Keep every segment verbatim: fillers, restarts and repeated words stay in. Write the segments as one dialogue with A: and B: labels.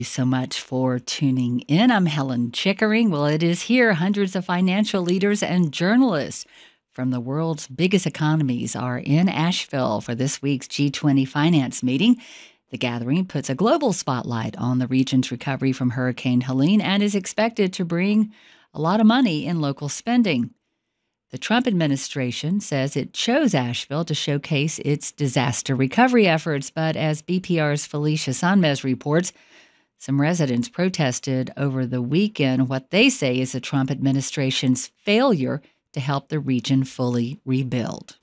A: You so much for tuning in. I'm Helen Chickering. Well, it is here. Hundreds of financial leaders and journalists from the world's biggest economies are in Asheville for this week's G twenty finance meeting. The gathering puts a global spotlight on the region's recovery from Hurricane Helene and is expected to bring a lot of money in local spending. The Trump administration says it chose Asheville to showcase its disaster recovery efforts, but as B P R's Felicia Sanmez reports, some residents protested over the weekend what they say is the Trump administration's failure to help the region fully rebuild.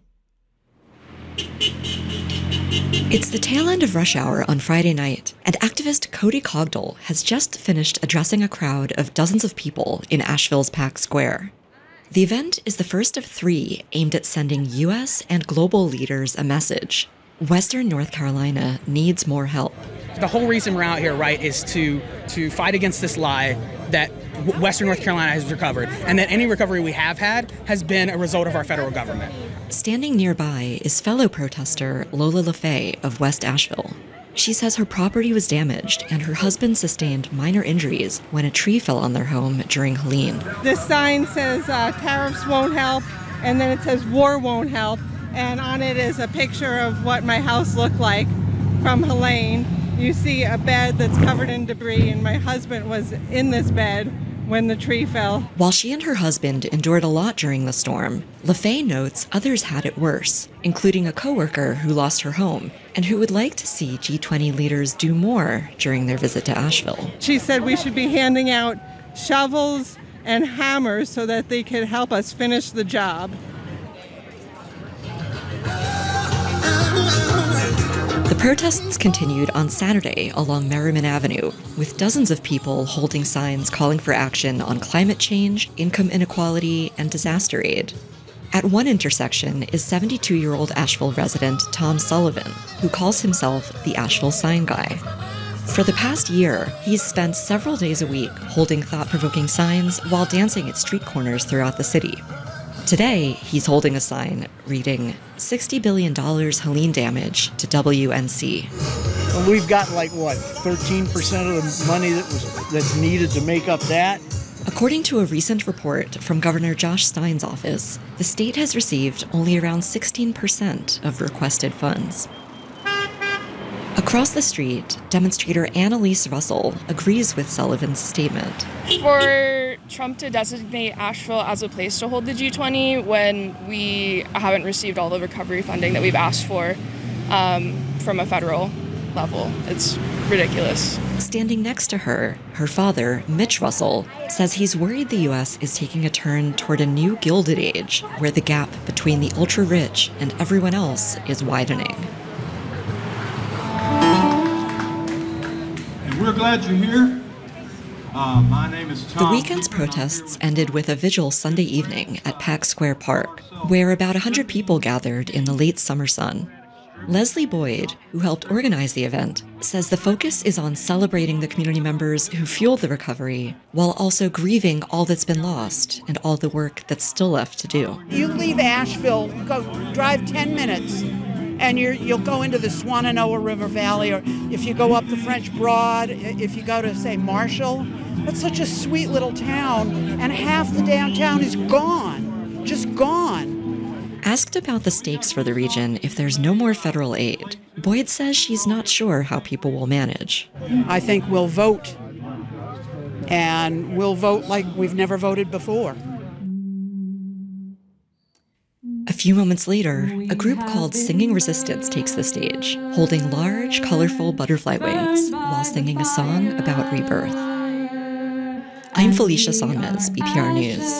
B: It's the tail end of rush hour on Friday night, and activist Cody Cogdell has just finished addressing a crowd of dozens of people in Asheville's Pack Square. The event is the first of three aimed at sending U S and global leaders a message. Western North Carolina needs more help.
C: The whole reason we're out here, right, is to to fight against this lie that Western North Carolina has recovered, and that any recovery we have had has been a result of our federal government.
B: Standing nearby is fellow protester Lola LaFay of West Asheville. She says her property was damaged and her husband sustained minor injuries when a tree fell on their home during Helene.
D: This sign says uh, tariffs won't help, and then it says war won't help, and on it is a picture of what my house looked like from Helene. You see a bed that's covered in debris, and my husband was in this bed when the tree fell.
B: While she and her husband endured a lot during the storm, LaFay notes others had it worse, including a coworker who lost her home and who would like to see G twenty leaders do more during their visit to Asheville.
D: She said we should be handing out shovels and hammers so that they could help us finish the job.
B: The protests continued on Saturday along Merriman Avenue, with dozens of people holding signs calling for action on climate change, income inequality, and disaster aid. At one intersection is seventy-two-year-old Asheville resident Tom Sullivan, who calls himself the Asheville Sign Guy. For the past year, he's spent several days a week holding thought-provoking signs while dancing at street corners throughout the city. Today, he's holding a sign reading sixty billion dollars Helene damage to W N C.
E: We've got like, what, thirteen percent of the money that was that's needed to make up that?
B: According to a recent report from Governor Josh Stein's office, the state has received only around sixteen percent of requested funds. Across the street, demonstrator Annalise Russell agrees with Sullivan's statement.
F: For Trump to designate Asheville as a place to hold the G twenty when we haven't received all the recovery funding that we've asked for um, from a federal level, it's ridiculous.
B: Standing next to her, her father, Mitch Russell, says he's worried the U S is taking a turn toward a new Gilded Age where the gap between the ultra-rich and everyone else is widening.
G: We're glad you're here. Uh, my name is Tom.
B: The weekend's protests ended with a vigil Sunday evening at Pack Square Park, where about one hundred people gathered in the late summer sun. Leslie Boyd, who helped organize the event, says the focus is on celebrating the community members who fueled the recovery, while also grieving all that's been lost and all the work that's still left to do.
H: You leave Asheville, go drive ten minutes, and you're, you'll go into the Swannanoa River Valley, or if you go up the French Broad, if you go to, say, Marshall. That's such a sweet little town, and half the downtown is gone, just gone.
B: Asked about the stakes for the region if there's no more federal aid, Boyd says she's not sure how people will manage.
H: I think we'll vote, and we'll vote like we've never voted before.
B: A few moments later, a group called Singing Resistance takes the stage, holding large, colorful butterfly wings while singing a song about rebirth. I'm Felicia Sanmez, B P R News.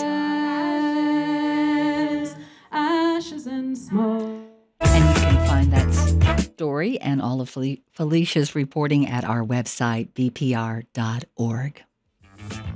A: And you can find that story and all of Felicia's reporting at our website, b p r dot org.